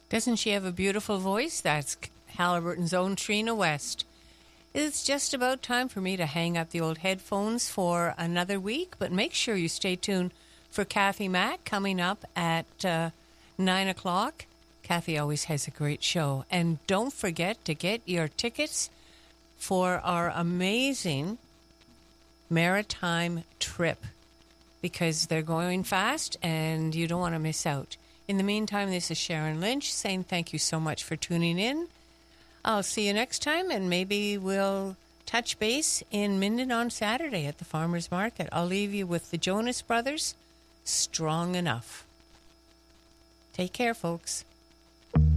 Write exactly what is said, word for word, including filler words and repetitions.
Doesn't she have a beautiful voice? That's Halliburton's own Trina West. It's just about time for me to hang up the old headphones for another week, but make sure you stay tuned for Kathy Mack coming up at uh, nine o'clock. Kathy always has a great show. And don't forget to get your tickets for our amazing maritime trip, because they're going fast and you don't want to miss out. In the meantime, this is Sharon Lynch saying thank you so much for tuning in. I'll see you next time, and maybe we'll touch base in Minden on Saturday at the Farmers Market. I'll leave you with the Jonas Brothers, Strong Enough. Take care, folks.